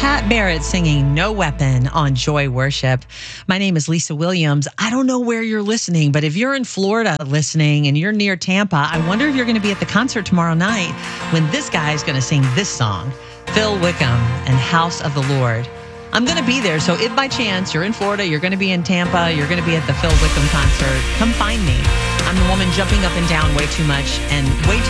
Pat Barrett singing No Weapon on Joy Worship. My name is Lisa Williams. I don't know where you're listening, but if you're in Florida listening and you're near Tampa, I wonder if you're going to be at the concert tomorrow night when this guy is going to sing this song, Phil Wickham and House of the Lord. I'm going to be there, so if by chance you're in Florida, you're going to be in Tampa, you're going to be at the Phil Wickham concert, come find me. I'm the woman jumping up and down way too much and way too